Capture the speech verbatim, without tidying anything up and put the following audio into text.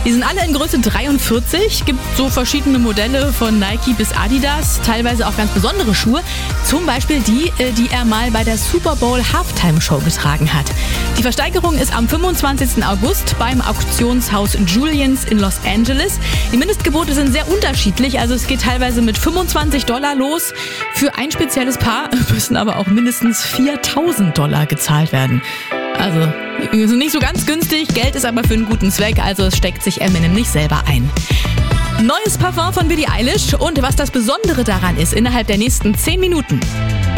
Die sind alle in Größe dreiundvierzig. Gibt so verschiedene Modelle von Nike bis Adidas, teilweise auch ganz besondere Schuhe. Zum Beispiel die, die er mal bei der Super Bowl Halftime Show getragen hat. Die Versteigerung ist am fünfundzwanzigsten August beim Auktionshaus Julians in Los Angeles. Die Mindestgebote sind sehr unterschiedlich, also es geht teilweise mit fünfundzwanzig Dollar los. Für ein spezielles Paar müssen aber auch mindestens viertausend Dollar gezahlt werden. Also ist nicht so ganz günstig, Geld ist aber für einen guten Zweck, also es steckt sich Eminem nicht selber ein. Neues Parfum von Billie Eilish und was das Besondere daran ist, innerhalb der nächsten zehn Minuten.